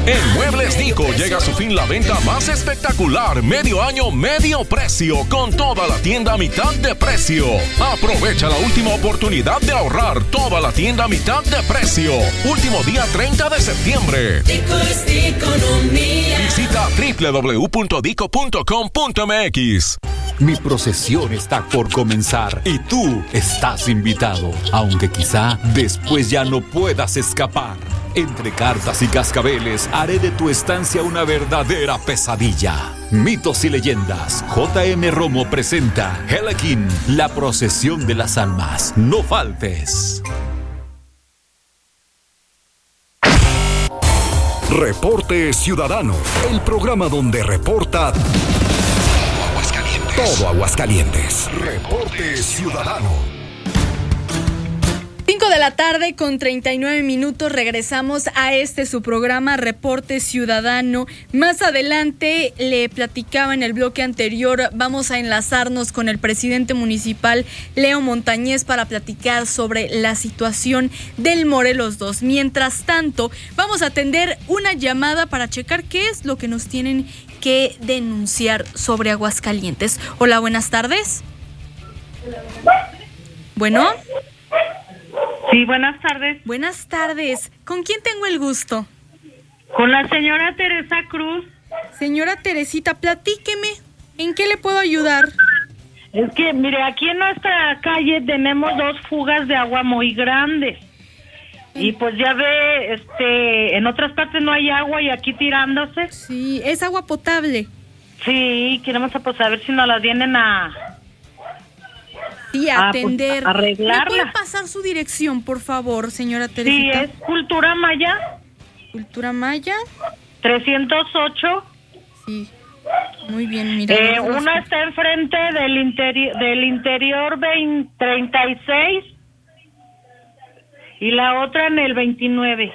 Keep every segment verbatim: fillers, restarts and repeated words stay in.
En Muebles Dico llega a su fin la venta más espectacular, medio año, medio precio, con toda la tienda a mitad de precio. Aprovecha la última oportunidad de ahorrar, toda la tienda a mitad de precio. Último día treinta de septiembre. Dico es economía. Visita doble u doble u doble u punto dico punto com punto eme equis. Mi procesión está por comenzar y tú estás invitado, aunque quizá después ya no puedas escapar. Entre cartas y cascabeles haré de tu estancia una verdadera pesadilla. Mitos y leyendas. J M Romo presenta Helikin, la procesión de las almas. No faltes. Reporte Ciudadano, el programa donde reporta todo Aguascalientes. Reporte Ciudadano. cinco de la tarde con treinta y nueve minutos, regresamos a este su programa Reporte Ciudadano. Más adelante le platicaba en el bloque anterior, vamos a enlazarnos con el presidente municipal Leo Montañez para platicar sobre la situación del Morelos dos. Mientras tanto, vamos a atender una llamada para checar qué es lo que nos tienen que denunciar sobre Aguascalientes. Hola, buenas tardes. Bueno. Sí, buenas tardes. Buenas tardes. ¿Con quién tengo el gusto? Con la señora Teresa Cruz. Señora Teresita, platíqueme. ¿En qué le puedo ayudar? Es que, mire, aquí en nuestra calle tenemos dos fugas de agua muy grandes. Y pues ya ve, este, en otras partes no hay agua y aquí tirándose. Sí, es agua potable. Sí, queremos pues a ver si nos la vienen a... Sí, a atender. Pues, arreglarla. ¿Me puede pasar su dirección, por favor, señora Teresita? Sí, es Cultura Maya. Cultura Maya. trescientos ocho. Sí, muy bien, mira. Eh, una está enfrente del, interi- del interior veinte, treinta y seis y la otra en el veintinueve.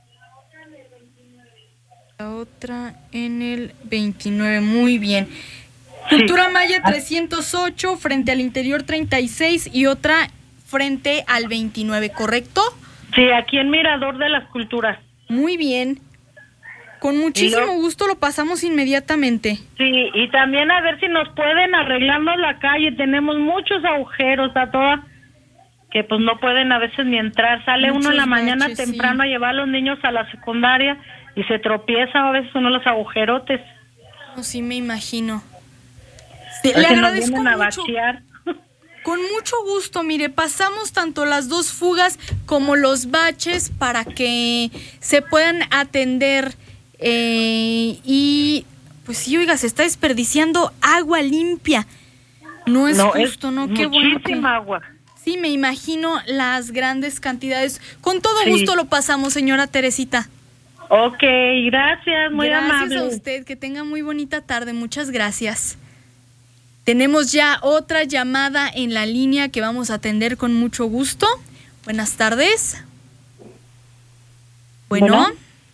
La otra en el veintinueve, muy bien. Cultura sí. Maya trescientos ocho frente al interior treinta y seis y otra frente al veintinueve, ¿correcto? Sí, aquí en Mirador de las Culturas. Muy bien. Con muchísimo lo... gusto lo pasamos inmediatamente. Sí, y también a ver si nos pueden arreglarnos la calle. Tenemos muchos agujeros a todas que pues no pueden a veces ni entrar. Sale muchos uno en la mañana baches, temprano sí. a llevar a los niños a la secundaria y se tropieza a veces uno los agujerotes. Oh, sí, me imagino. Sí, le agradezco mucho. Con mucho gusto, mire, pasamos tanto las dos fugas como los baches para que se puedan atender eh, y pues sí, oiga, se está desperdiciando agua limpia. No es no, justo, es ¿no? Qué bueno. Muchísima agua. Sí, me imagino las grandes cantidades. Con todo sí. gusto lo pasamos, señora Teresita. Ok, gracias, muy gracias amable. Gracias a usted, que tenga muy bonita tarde, muchas gracias. Tenemos ya otra llamada en la línea que vamos a atender con mucho gusto. Buenas tardes. Bueno. Bueno,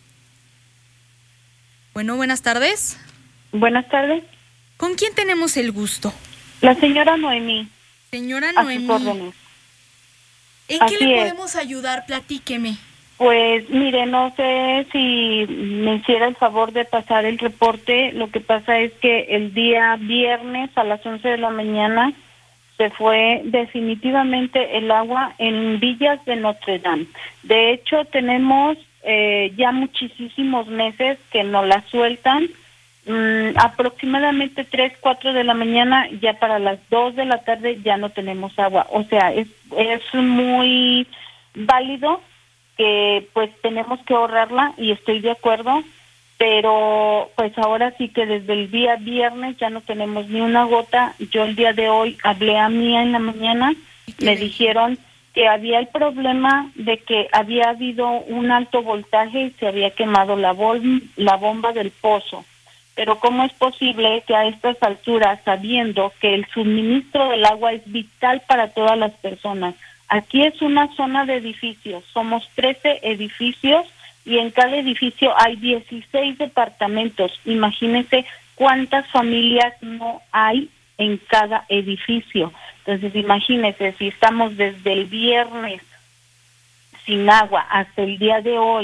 bueno buenas tardes. Buenas tardes. ¿Con quién tenemos el gusto? La señora Noemí. Señora Noemí. ¿En Así qué le es. podemos ayudar? Platíqueme. Pues mire, no sé si me hiciera el favor de pasar el reporte. Lo que pasa es que el día viernes a las once de la mañana se fue definitivamente el agua en Villas de Notre Dame. De hecho, tenemos eh, ya muchísimos meses que nos la sueltan. Mm, aproximadamente tres, cuatro de la mañana, ya para las dos de la tarde ya no tenemos agua. O sea, es, es muy válido que pues tenemos que ahorrarla y estoy de acuerdo, pero pues ahora sí que desde el día viernes ya no tenemos ni una gota. Yo el día de hoy hablé a Mía en la mañana, me dijeron que había el problema de que había habido un alto voltaje y se había quemado la, bol- la bomba del pozo. Pero ¿cómo es posible que a estas alturas, sabiendo que el suministro del agua es vital para todas las personas? Aquí es una zona de edificios, somos trece edificios y en cada edificio hay dieciséis departamentos. Imagínense cuántas familias no hay en cada edificio. Entonces, imagínense, si estamos desde el viernes sin agua hasta el día de hoy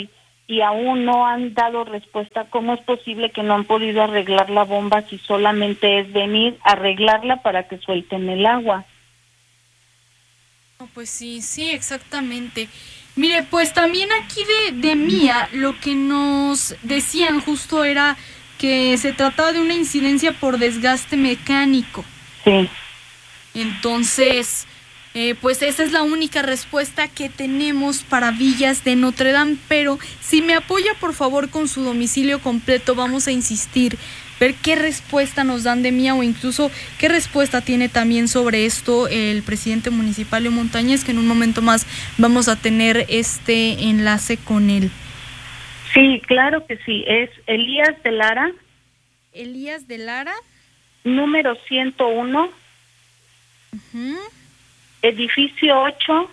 y aún no han dado respuesta. ¿Cómo es posible que no han podido arreglar la bomba si solamente es venir a arreglarla para que suelten el agua? No, pues sí, sí, exactamente. Mire, pues también aquí de, de Mía, lo que nos decían justo era que se trataba de una incidencia por desgaste mecánico. Sí. Entonces, eh, pues esa es la única respuesta que tenemos para Villas de Notre Dame, pero si me apoya por favor con su domicilio completo, vamos a insistir, ver qué respuesta nos dan de Mía o incluso qué respuesta tiene también sobre esto el presidente municipal de Montañez, que en un momento más vamos a tener este enlace con él. Sí, claro que sí, es Elías de Lara. Elías de Lara. Número ciento uno. Uh-huh. Edificio ocho.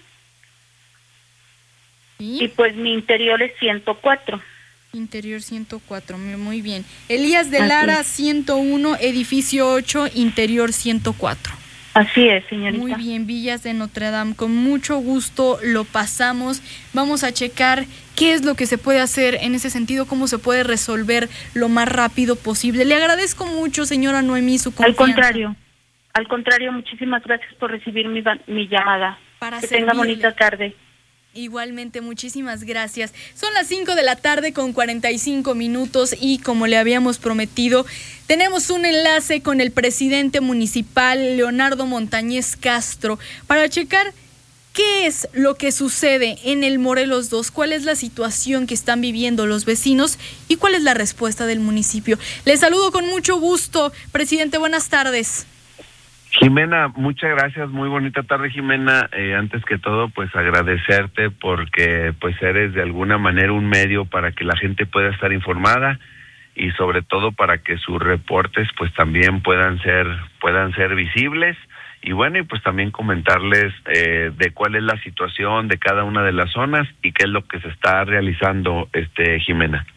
¿Sí? Y pues mi interior es ciento cuatro. Interior ciento cuatro, muy bien. Elías de Lara, ciento uno, edificio ocho, interior ciento cuatro. Así es, señorita. Muy bien, Villas de Notre Dame, con mucho gusto lo pasamos. Vamos a checar qué es lo que se puede hacer en ese sentido, cómo se puede resolver lo más rápido posible. Le agradezco mucho, señora Noemí, su confianza. Al contrario, al contrario, muchísimas gracias por recibir mi, mi llamada. Para que servirle. Tenga bonita tarde. Igualmente, muchísimas gracias. Son las cinco de la tarde con cuarenta y cinco minutos y como le habíamos prometido, tenemos un enlace con el presidente municipal, Leonardo Montañez Castro, para checar qué es lo que sucede en el Morelos dos, cuál es la situación que están viviendo los vecinos y cuál es la respuesta del municipio. Les saludo con mucho gusto, presidente, buenas tardes. Jimena, muchas gracias, muy bonita tarde, Jimena. Eh, antes que todo, pues agradecerte porque pues eres de alguna manera un medio para que la gente pueda estar informada y sobre todo para que sus reportes pues también puedan ser puedan ser visibles y bueno, y pues también comentarles eh, de cuál es la situación de cada una de las zonas y qué es lo que se está realizando, este Jimena.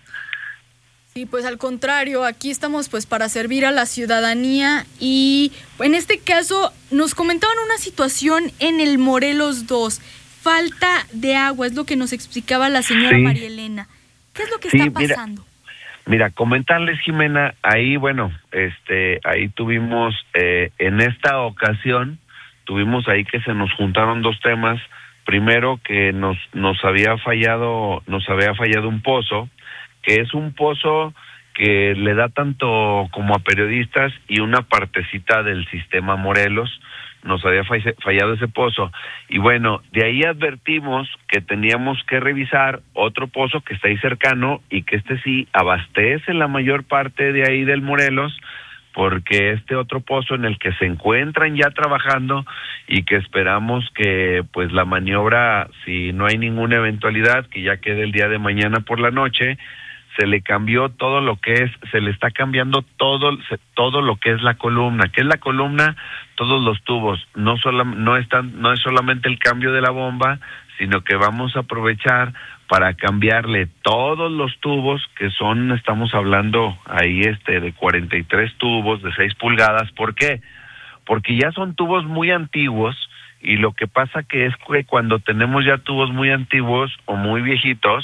Sí, pues al contrario, aquí estamos pues para servir a la ciudadanía y en este caso nos comentaban una situación en el Morelos dos, falta de agua, es lo que nos explicaba la señora sí. María Elena. ¿Qué es lo que sí, está pasando? Mira, mira, comentarles, Jimena, ahí bueno, este, ahí tuvimos, eh, en esta ocasión, tuvimos ahí que se nos juntaron dos temas. Primero que nos, nos había fallado, nos había fallado un pozo, que es un pozo que le da tanto como a periodistas y una partecita del sistema Morelos, nos había fallado ese pozo. Y bueno, de ahí advertimos que teníamos que revisar otro pozo que está ahí cercano y que este sí abastece la mayor parte de ahí del Morelos, porque este otro pozo en el que se encuentran ya trabajando y que esperamos que pues la maniobra, si no hay ninguna eventualidad, que ya quede el día de mañana por la noche, se le cambió todo lo que es, se le está cambiando todo todo lo que es la columna. ¿Qué es la columna? Todos los tubos. No solo, no están, no es solamente el cambio de la bomba, sino que vamos a aprovechar para cambiarle todos los tubos, que son, estamos hablando ahí este de cuarenta y tres tubos de seis pulgadas. ¿Por qué? Porque ya son tubos muy antiguos y lo que pasa que es que cuando tenemos ya tubos muy antiguos o muy viejitos,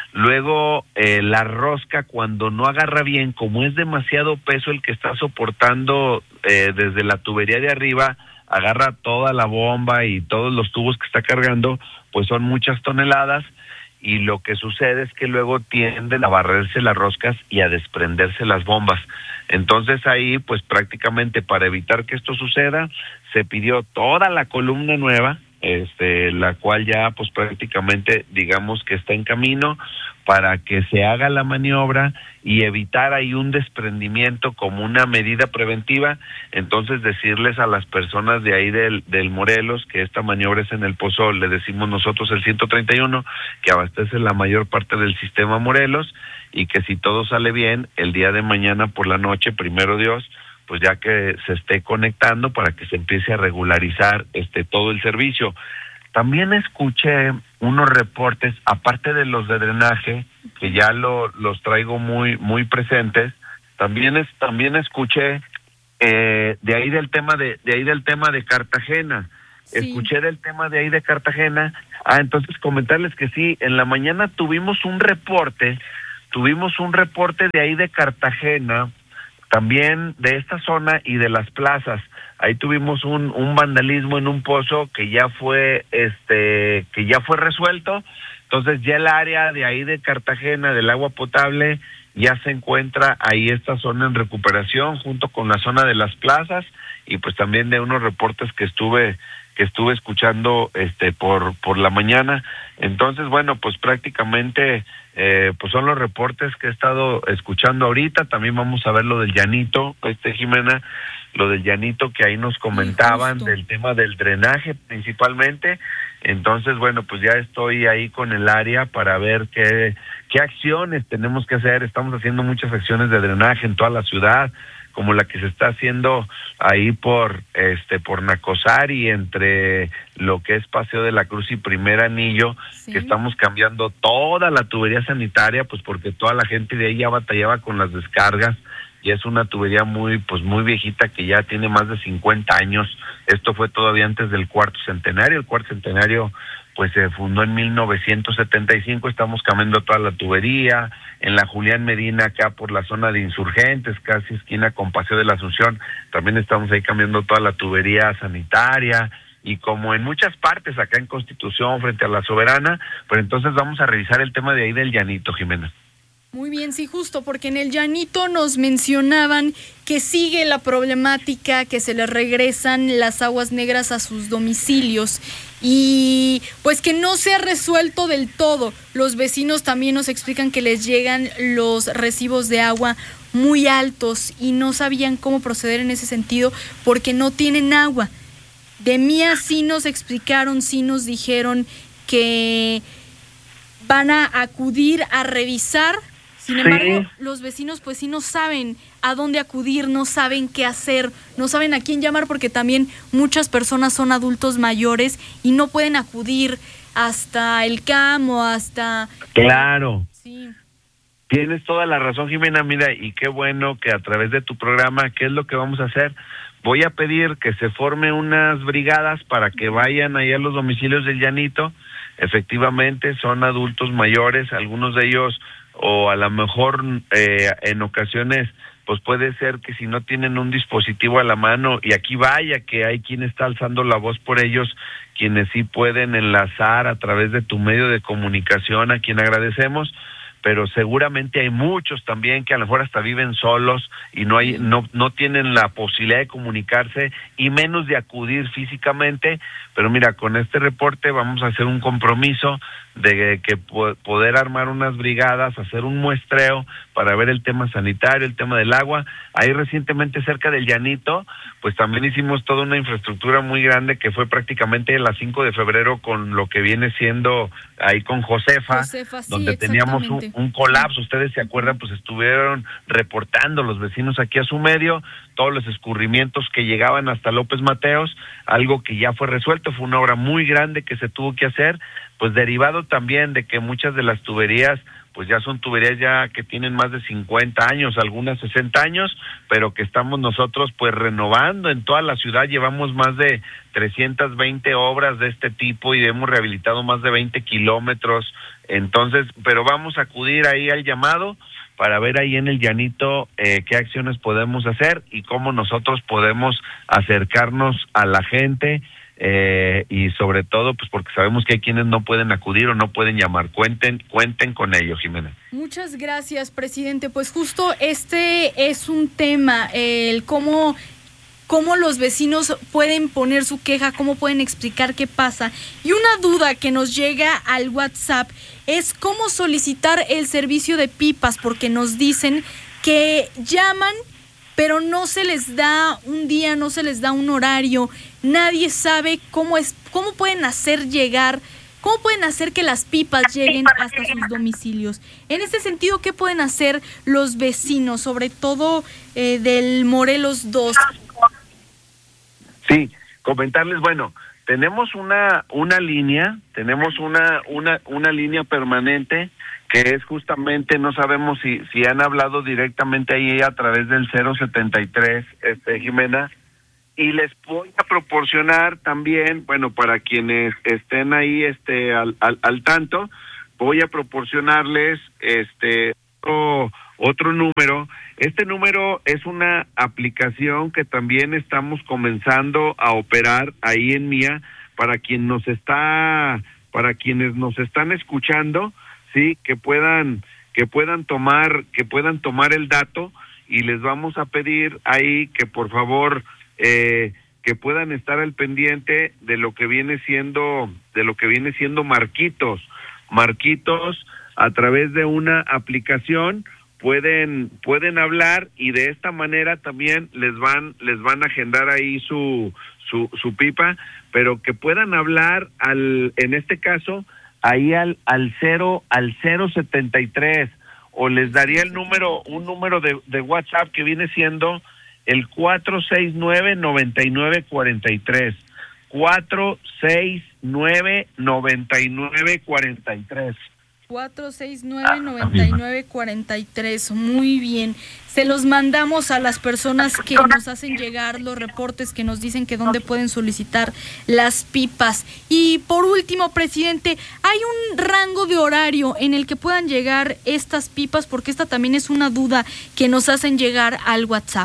luego eh, la rosca cuando no agarra bien, como es demasiado peso el que está soportando eh, desde la tubería de arriba, agarra toda la bomba y todos los tubos que está cargando, pues son muchas toneladas y lo que sucede es que luego tienden a barrerse las roscas y a desprenderse las bombas. Entonces ahí, pues prácticamente para evitar que esto suceda, se pidió toda la columna nueva, este, la cual ya pues prácticamente digamos que está en camino para que se haga la maniobra y evitar ahí un desprendimiento como una medida preventiva. Entonces decirles a las personas de ahí del, del Morelos que esta maniobra es en el pozo, le decimos nosotros el ciento treinta y uno, que abastece la mayor parte del sistema Morelos y que si todo sale bien, el día de mañana por la noche, primero Dios, pues ya que se esté conectando para que se empiece a regularizar este todo el servicio. También escuché unos reportes, aparte de los de drenaje, que ya lo, los traigo muy muy presentes, también es también escuché eh, de ahí del tema de de ahí del tema de Cartagena, sí. Escuché del tema de ahí de Cartagena. Ah, entonces comentarles que sí, en la mañana tuvimos un reporte, tuvimos un reporte de ahí de Cartagena, también de esta zona y de las plazas. Ahí tuvimos un, un vandalismo en un pozo que ya fue, este, que ya fue resuelto. Entonces ya el área de ahí de Cartagena del agua potable ya se encuentra ahí esta zona en recuperación junto con la zona de las plazas y pues también de unos reportes que estuve que estuve escuchando este por por la mañana. Entonces, bueno, pues prácticamente eh, pues son los reportes que he estado escuchando ahorita. También vamos a ver lo del Llanito, este Jimena, lo del Llanito que ahí nos comentaban del tema del drenaje principalmente. Entonces, bueno, pues ya estoy ahí con el área para ver qué qué acciones tenemos que hacer. Estamos haciendo muchas acciones de drenaje en toda la ciudad, como la que se está haciendo ahí por este por Nacosari, entre lo que es Paseo de la Cruz y Primer Anillo, sí. Que estamos cambiando toda la tubería sanitaria, pues porque toda la gente de ahí ya batallaba con las descargas, y es una tubería muy pues muy viejita que ya tiene más de cincuenta años. Esto fue todavía antes del cuarto centenario. El cuarto centenario pues se fundó en mil novecientos setenta y cinco. Estamos cambiando toda la tubería. En la Julián Medina, acá por la zona de Insurgentes, casi esquina con Paseo de la Asunción, también estamos ahí cambiando toda la tubería sanitaria. Y como en muchas partes acá en Constitución frente a la Soberana, pues entonces vamos a revisar el tema de ahí del Llanito, Jimena. Muy bien, sí, justo, porque en el Llanito nos mencionaban que sigue la problemática, que se les regresan las aguas negras a sus domicilios y pues que no se ha resuelto del todo. Los vecinos también nos explican que les llegan los recibos de agua muy altos y no sabían cómo proceder en ese sentido porque no tienen agua. De Mía sí nos explicaron, sí nos dijeron que van a acudir a revisar. Sin embargo, sí. Los vecinos pues sí no saben a dónde acudir, no saben qué hacer, no saben a quién llamar porque también muchas personas son adultos mayores y no pueden acudir hasta el C A M o hasta... Claro. Sí. Tienes toda la razón, Jimena, mira, y qué bueno que a través de tu programa, ¿qué es lo que vamos a hacer? Voy a pedir que se forme unas brigadas para que vayan ahí a los domicilios del Llanito. Efectivamente, son adultos mayores, algunos de ellos... o a lo mejor eh, en ocasiones pues puede ser que si no tienen un dispositivo a la mano, y aquí vaya que hay quien está alzando la voz por ellos, quienes sí pueden enlazar a través de tu medio de comunicación, a quien agradecemos, pero seguramente hay muchos también que a lo mejor hasta viven solos y no hay no no tienen la posibilidad de comunicarse y menos de acudir físicamente. Pero mira, con este reporte vamos a hacer un compromiso de que po- poder armar unas brigadas, hacer un muestreo para ver el tema sanitario, el tema del agua. Ahí recientemente cerca del Llanito, pues también hicimos toda una infraestructura muy grande que fue prácticamente la cinco de febrero con lo que viene siendo ahí con Josefa, Josefa sí, donde teníamos un, un colapso. Ustedes se acuerdan, pues estuvieron reportando los vecinos aquí a su medio todos los escurrimientos que llegaban hasta López Mateos, algo que ya fue resuelto. Fue una obra muy grande que se tuvo que hacer, pues derivado también de que muchas de las tuberías pues ya son tuberías ya que tienen más de cincuenta años, algunas sesenta años, pero que estamos nosotros pues renovando en toda la ciudad. Llevamos más de trescientas veinte obras de este tipo y hemos rehabilitado más de veinte kilómetros. Entonces, pero vamos a acudir ahí al llamado para ver ahí en el Llanito eh, qué acciones podemos hacer y cómo nosotros podemos acercarnos a la gente. Eh, y sobre todo, pues porque sabemos que hay quienes no pueden acudir o no pueden llamar. Cuenten, cuenten con ello, Jimena. Muchas gracias, presidente. Pues justo este es un tema, el cómo, cómo los vecinos pueden poner su queja, cómo pueden explicar qué pasa. Y una duda que nos llega al WhatsApp es cómo solicitar el servicio de pipas, porque nos dicen que llaman, pero no se les da un día, no se les da un horario. Nadie sabe cómo es, cómo pueden hacer llegar, cómo pueden hacer que las pipas lleguen hasta sus domicilios. En este sentido, ¿qué pueden hacer los vecinos, sobre todo eh, del Morelos dos? Sí, comentarles, bueno, tenemos una una línea, tenemos una una una línea permanente que es justamente, no sabemos si si han hablado directamente ahí a través del cero setenta y tres, este Jimena. y les voy a proporcionar también, bueno, para quienes estén ahí este al, al, al tanto, voy a proporcionarles este otro, otro número. Este número es una aplicación que también estamos comenzando a operar ahí en Mía para quien nos está, para quienes nos están escuchando, sí, que puedan que puedan tomar que puedan tomar el dato, y les vamos a pedir ahí que por favor eh, que puedan estar al pendiente de lo que viene siendo de lo que viene siendo Marquitos. Marquitos, a través de una aplicación pueden pueden hablar, y de esta manera también les van les van a agendar ahí su su su pipa, pero que puedan hablar al en este caso ahí al al cero al cero setenta y tres, o les daría el número un número de, de WhatsApp que viene siendo el cuatro seis nueve, nueve nueve cuatro tres, cuatro seis nueve, nueve nueve cuatro tres. cuatro seis nueve, nueve nueve cuatro tres. Muy bien. Se los mandamos a las personas que nos hacen llegar los reportes, que nos dicen que dónde pueden solicitar las pipas. Y por último, presidente, ¿hay un rango de horario en el que puedan llegar estas pipas? Porque esta también es una duda que nos hacen llegar al WhatsApp.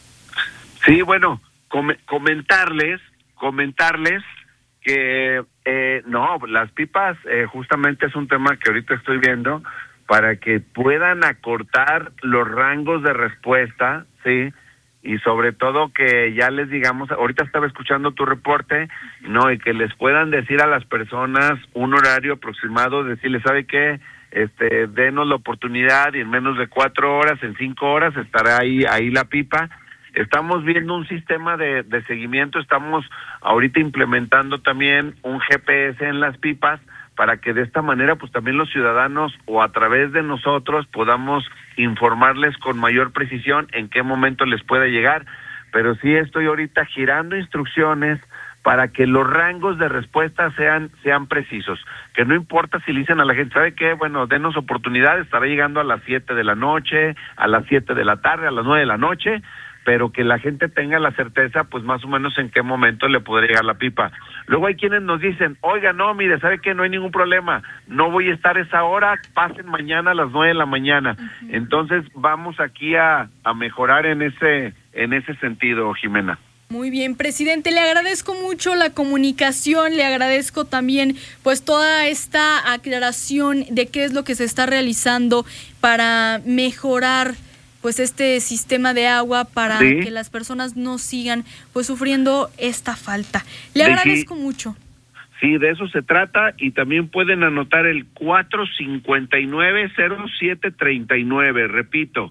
Sí, bueno, com- comentarles, comentarles que eh, no, las pipas eh, justamente es un tema que ahorita estoy viendo para que puedan acortar los rangos de respuesta, sí, y sobre todo que ya les digamos, ahorita estaba escuchando tu reporte, no, y que les puedan decir a las personas un horario aproximado, decirles, ¿sabe qué? Este, denos la oportunidad y en menos de cuatro horas, en cinco horas estará ahí ahí la pipa. Estamos viendo un sistema de, de seguimiento, estamos ahorita implementando también un G P S en las pipas para que de esta manera pues también los ciudadanos o a través de nosotros podamos informarles con mayor precisión en qué momento les puede llegar. Pero sí estoy ahorita girando instrucciones para que los rangos de respuesta sean sean precisos, que no importa si le dicen a la gente, ¿sabe qué? Bueno, denos oportunidad, estará llegando a las siete de la noche, a las siete de la tarde, a las nueve de la noche, pero que la gente tenga la certeza, pues más o menos en qué momento le podría llegar la pipa. Luego hay quienes nos dicen, oiga, no, mire, ¿sabe qué? No hay ningún problema, no voy a estar esa hora, pasen mañana a las nueve de la mañana. Uh-huh. Entonces vamos aquí a, a mejorar en ese, en ese sentido, Jimena. Muy bien, presidente, le agradezco mucho la comunicación, le agradezco también pues toda esta aclaración de qué es lo que se está realizando para mejorar pues este sistema de agua para sí. que las personas no sigan pues sufriendo esta falta. Le sí, agradezco sí. mucho. Sí, de eso se trata, y también pueden anotar el cuatro cinco nueve, cero siete tres nueve, repito,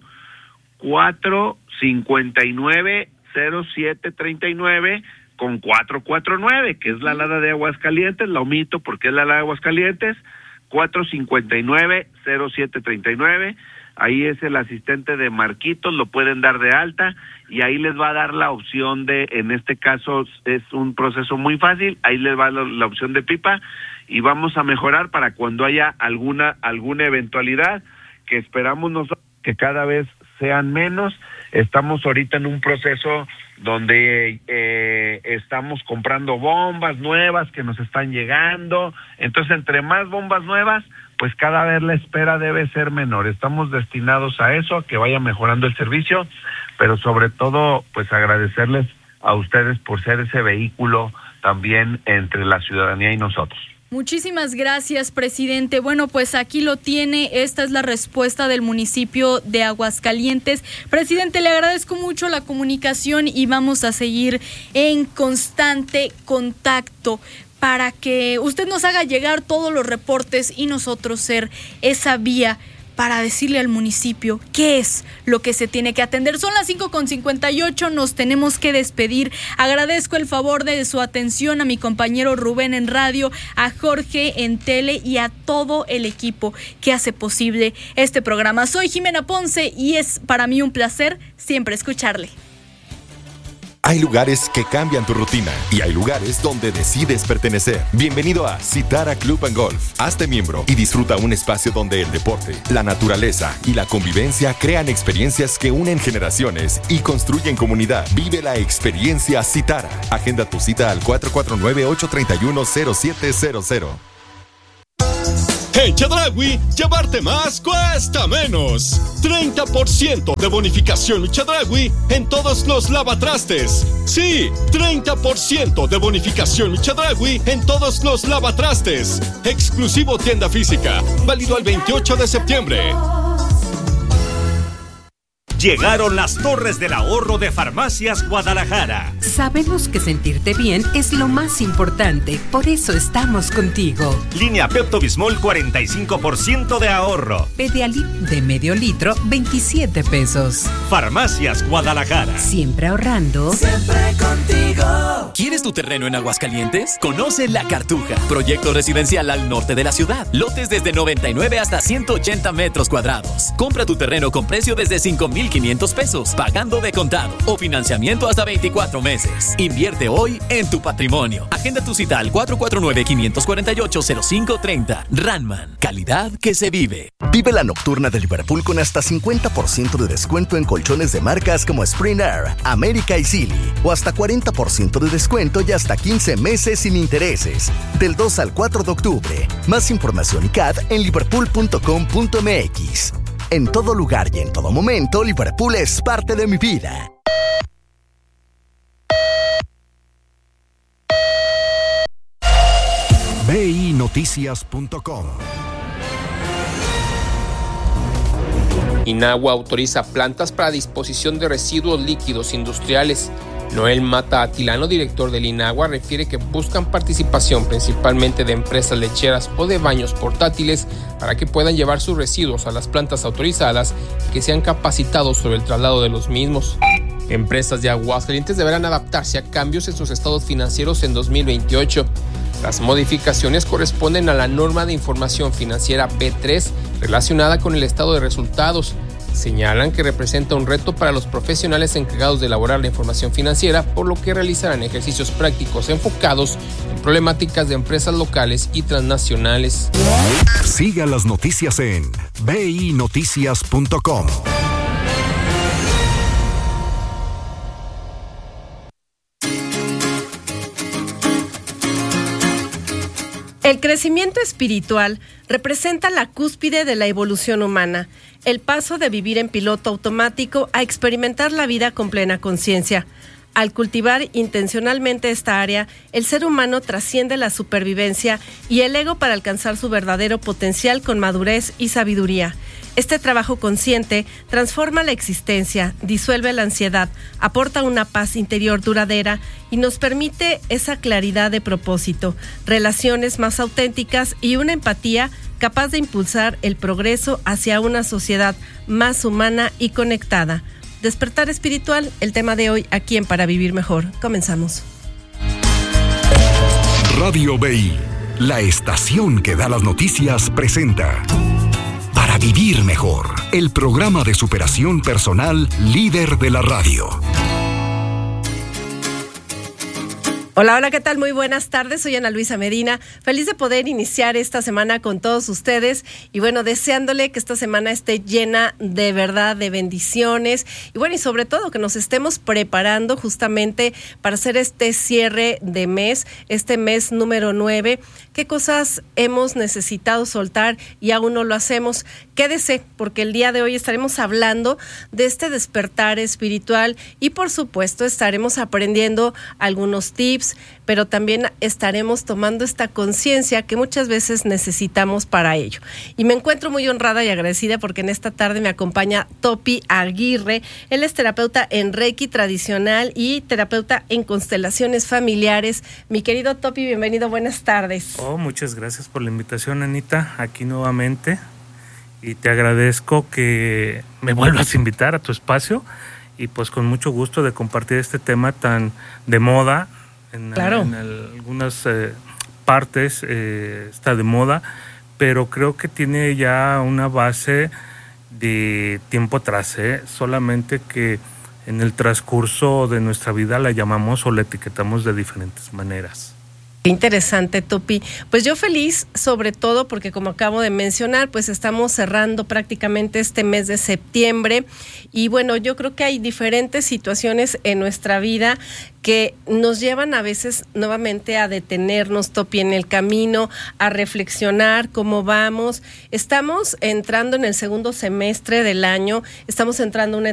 cuatro cinco nueve, cero siete tres nueve con cuatro cuatro nueve, que es la alada de Aguascalientes, la omito porque es la alada de Aguascalientes, cuatro cinco nueve, cero siete tres nueve. Ahí es el asistente de Marquitos, lo pueden dar de alta y ahí les va a dar la opción de, en este caso es un proceso muy fácil, ahí les va la, la opción de pipa, y vamos a mejorar para cuando haya alguna alguna eventualidad, que esperamos nosotros que cada vez sean menos. Estamos ahorita en un proceso donde eh, estamos comprando bombas nuevas que nos están llegando, entonces entre más bombas nuevas, pues cada vez la espera debe ser menor. Estamos destinados a eso, a que vaya mejorando el servicio, pero sobre todo, pues agradecerles a ustedes por ser ese vehículo también entre la ciudadanía y nosotros. Muchísimas gracias, presidente. Bueno, pues aquí lo tiene, esta es la respuesta del municipio de Aguascalientes. Presidente, le agradezco mucho la comunicación y vamos a seguir en constante contacto para que usted nos haga llegar todos los reportes y nosotros ser esa vía para decirle al municipio qué es lo que se tiene que atender. Son las cinco con cincuenta y ocho, nos tenemos que despedir. Agradezco el favor de su atención a mi compañero Rubén en radio, a Jorge en tele y a todo el equipo que hace posible este programa. Soy Jimena Ponce y es para mí un placer siempre escucharle. Hay lugares que cambian tu rutina y hay lugares donde decides pertenecer. Bienvenido a Citara Club and Golf. Hazte miembro y disfruta un espacio donde el deporte, la naturaleza y la convivencia crean experiencias que unen generaciones y construyen comunidad. Vive la experiencia Citara. Agenda tu cita al cuatro cuatro nueve, ocho tres uno, cero siete cero cero. En Chedraui, llevarte más cuesta menos. treinta por ciento de bonificación Mi Chedraui en todos los lavatrastes. Sí, treinta por ciento de bonificación Mi Chedraui en todos los lavatrastes. Exclusivo tienda física, válido al veintiocho de septiembre. Llegaron las Torres del Ahorro de Farmacias Guadalajara. Sabemos que sentirte bien es lo más importante, por eso estamos contigo. Línea Pepto-Bismol cuarenta y cinco por ciento de ahorro. Pedialit de medio litro, veintisiete pesos. Farmacias Guadalajara. Siempre ahorrando. Siempre contigo. ¿Quieres tu terreno en Aguascalientes? Conoce La Cartuja, proyecto residencial al norte de la ciudad. Lotes desde noventa y nueve hasta ciento ochenta metros cuadrados. Compra tu terreno con precio desde cinco mil quinientos pesos, pagando de contado o financiamiento hasta veinticuatro meses. Invierte hoy en tu patrimonio. Agenda tu cita al cuatro cuatro nueve, cinco cuatro ocho, cero cinco tres cero. Ranman, calidad que se vive. Vive la nocturna de Liverpool con hasta cincuenta por ciento de descuento en colchones de marcas como Spring Air, América y Silly, o hasta cuarenta por ciento de descuento y hasta quince meses sin intereses. Del dos al cuatro de octubre. Más información y C A D en liverpool punto com punto m x. En todo lugar y en todo momento, Liverpool es parte de mi vida. B I Noticias punto com. Inagua autoriza plantas para disposición de residuos líquidos industriales. Noel Mata Atilano, director del Inagua, refiere que buscan participación principalmente de empresas lecheras o de baños portátiles para que puedan llevar sus residuos a las plantas autorizadas y que sean capacitados sobre el traslado de los mismos. Empresas de Aguascalientes deberán adaptarse a cambios en sus estados financieros en dos mil veintiocho. Las modificaciones corresponden a la norma de información financiera P tres relacionada con el estado de resultados. Señalan que representa un reto para los profesionales encargados de elaborar la información financiera, por lo que realizarán ejercicios prácticos enfocados en problemáticas de empresas locales y transnacionales. Siga las noticias en B I Noticias punto com. El crecimiento espiritual representa la cúspide de la evolución humana, el paso de vivir en piloto automático a experimentar la vida con plena conciencia. Al cultivar intencionalmente esta área, el ser humano trasciende la supervivencia y el ego para alcanzar su verdadero potencial con madurez y sabiduría. Este trabajo consciente transforma la existencia, disuelve la ansiedad, aporta una paz interior duradera y nos permite esa claridad de propósito, relaciones más auténticas y una empatía capaz de impulsar el progreso hacia una sociedad más humana y conectada. Despertar espiritual, el tema de hoy aquí en Para Vivir Mejor. Comenzamos. Radio B I, la estación que da las noticias, presenta Para Vivir Mejor, el programa de superación personal líder de la radio. Hola, hola, ¿qué tal? Muy buenas tardes, soy Ana Luisa Medina, feliz de poder iniciar esta semana con todos ustedes y bueno, deseándole que esta semana esté llena de verdad, de bendiciones y bueno, y sobre todo que nos estemos preparando justamente para hacer este cierre de mes, este mes número nueve, qué cosas hemos necesitado soltar y aún no lo hacemos. Quédese, porque el día de hoy estaremos hablando de este despertar espiritual y por supuesto estaremos aprendiendo algunos tips, pero también estaremos tomando esta conciencia que muchas veces necesitamos para ello. Y me encuentro muy honrada y agradecida porque en esta tarde me acompaña Topi Aguirre. Él es terapeuta en Reiki tradicional y terapeuta en constelaciones familiares. Mi querido Topi, bienvenido, buenas tardes. Oh, muchas gracias por la invitación, Anita, aquí nuevamente. Y te agradezco que me vuelvas a invitar a tu espacio y pues con mucho gusto de compartir este tema tan de moda. En, claro. en algunas eh, partes eh, está de moda, pero creo que tiene ya una base de tiempo atrás, ¿eh? Solamente que en el transcurso de nuestra vida la llamamos o la etiquetamos de diferentes maneras. Qué interesante, Topi. Pues yo feliz, sobre todo porque como acabo de mencionar, pues estamos cerrando prácticamente este mes de septiembre y bueno, yo creo que hay diferentes situaciones en nuestra vida que nos llevan a veces nuevamente a detenernos, Topi, en el camino, a reflexionar cómo vamos. Estamos entrando en el segundo semestre del año, estamos entrando en una